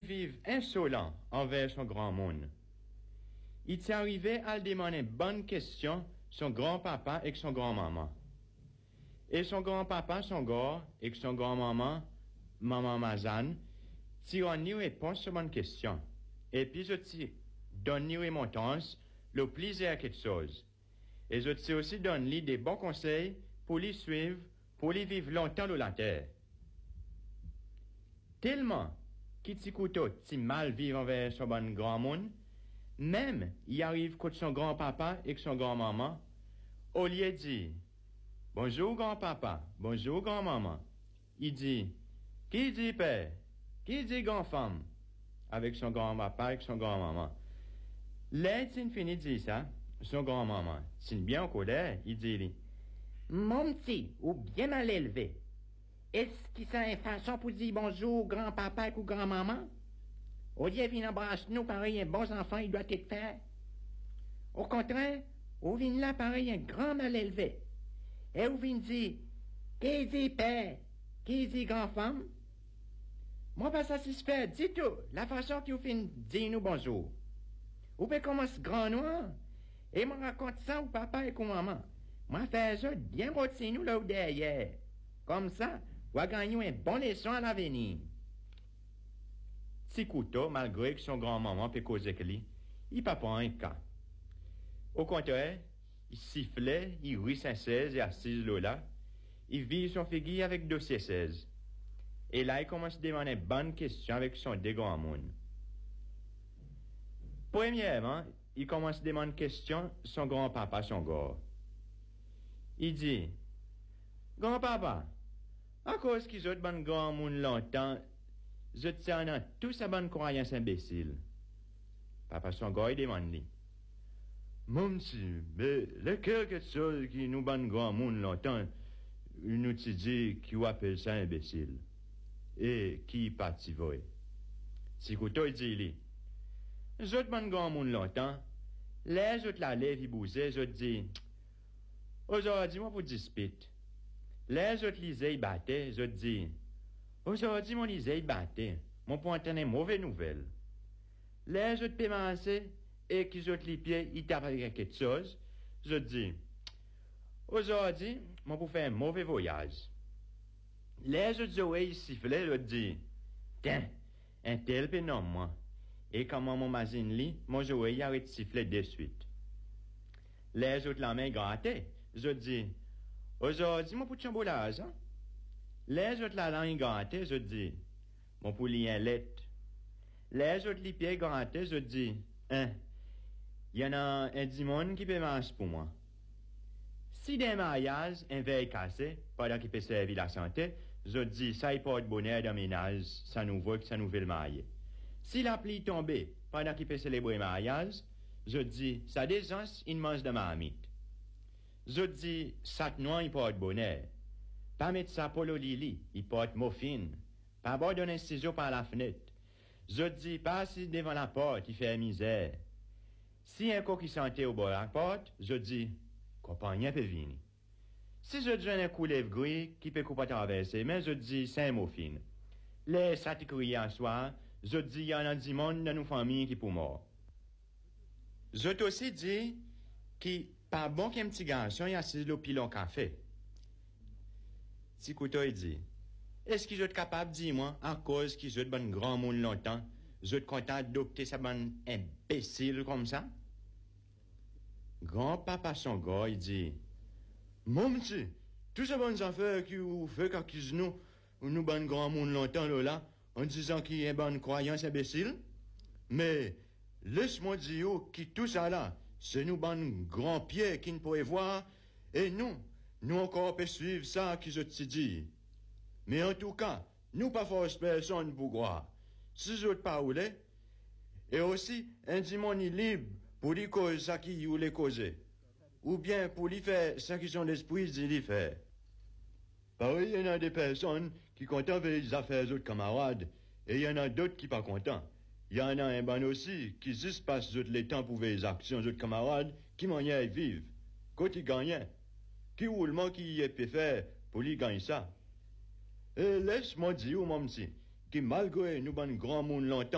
vive insolent envers son grand monde. Il s'est arrivé à lui demander bonne question son grand-papa et son grand-maman. Et son grand-papa, son gars, et son grand-maman, maman Mazane, tirent ni réponse sur bonne question. Et puis, je donne ni remontance, le plaisir à quelque chose. Et je aussi donne lui des bons conseils pour lui suivre, pour lui vivre longtemps dans la terre. Tellement qu'il couteau si mal vivre envers son bon grand monde, même il arrive contre son grand-papa et son grand-maman, au lieu de dire bonjour grand-papa, bonjour grand-maman, il dit qui dit père, qui dit grand-femme, avec son grand-papa et son grand-maman. Là, il finit de dire ça, son grand-maman, c'est bien en colère, il dit mon petit, ou bien mal élevé, est-ce qu'il a une façon pour dire bonjour grand-papa ou grand-maman? Au lieu de embrasser nous pareil un bon enfant, il doit être fait. Au contraire, on vient là pareil un grand mal élevé. Et on vient dire, qui dit père, qui dit grand-femme? Moi, pas satisfait, dis tout, la façon que vous finissez dire nous bonjour. Vous pouvez commencer grand noir, et me raconte ça au papa et au maman. Moi, fais ça bien rôti nous là ou derrière. Comme ça, on va gagner un bon leçon à l'avenir. Si couteau, malgré que son grand-maman peut causer que lui, il pas un cas. Au contraire, il sifflait, il rit sa 16 et assise là, il vit son figuier avec dossier 16. Et là, il commence à demander bonne question avec son deux grands monde. Premièrement, il commence à demander question son grand-papa, son gars. Il dit, grand-papa, à cause qu'ils ont bon grand monde longtemps, je tiens à tout sa bonne croyance imbécile. Papa son gars, il demande lui. Mon petit, mais les quelque chose qui nous bon grand monde longtemps, nous te dit qui appelle ça imbécile. Et qui parti vrai. Si couteau il dit lui. Je bon grand monde longtemps, les autres la lèvre, ils bousaient, je dis, aujourd'hui, moi pour dispute. Les autres lisaient, ils battaient, je dis, aujourd'hui, mon lisait, il battait. Mon pour entendre mauvaise nouvelle. Les autres pémançaient, et qu'ils autres les pieds, ils tapent avec quelque chose. Je dis, aujourd'hui, mon pour faire un mauvais voyage. Les autres oreilles sifflaient, je dis, tiens, un tel pénom, moi. Et comment mon mazine lit, mon oreille arrête de siffler de suite. Les autres la main grattaient. Je dis, aujourd'hui, mon pour chamboulage, hein? Les autres la langue grattaient, je dis, mon pour lire un lettre. Les autres les pieds grattaient, je dis, hein, il y en a un dimon qui peut marcher pour moi. Si des mariages, un verre cassé, pendant qu'il peut servir la santé, je dis, ça y porte bonheur dans ménage, ça nous voit que ça nous veut le marier. Si la pluie tombait, pendant qu'il peut célébrer le mariage, je dis, ça décence, il mange de marmite. Je dis, ça noir, il porte bonheur. Pas mettre ça pour le lili, il porte muffin. Pas abandonner un ciseau par la fenêtre. Je dis, pas assis devant la porte, il fait misère. Si un coq qui sentait au bord de la porte, je dis, compagnie peut venir. Si je dis un couleuvre gris qui peut couper traverser, mais je dis, c'est un muffin. Les satikriers en soir, je dis, il y en a du monde dans nos familles qui pour mort. Je t'aussi dis, qui, pas bon qu'un petit garçon y assis le pilon café. Si couteau il dit, est-ce qu'ils sont capables, dis-moi, à cause qu'ils sont bon grand monde longtemps, je suis content d'adopter sa bonne imbécile comme ça? Grand-papa son gars, il dit, mon petit, tous ces bonnes affaires qui vous fait qu'acquise nous bon grand monde longtemps là, en disant qu'il y a une bonne croyance imbécile, mais laisse-moi dire qui tout ça là, c'est nous bon grand pieds qui ne pourraient voir, et nous encore peut suivre ça qui je te dis. Mais en tout cas, nous pas force personne pour croire. Si je te parle, et aussi un dimanche libre pour lui causer ça qui ou les causer. Ou bien pour lui faire ça qui sont l'esprit de lui faire. Pareil, il y en a des personnes qui content avec les affaires des autres camarades, et il y en a d'autres qui pas contents. Il y en a un bon aussi qui juste passe les temps pour les actions des autres camarades qui m'en y vivent. Quand ils gagnent, qui roulement qui y peut faire pour lui gagner ça. Et laisse-moi dire, mon petit, que malgré nous, bon grand monde longtemps,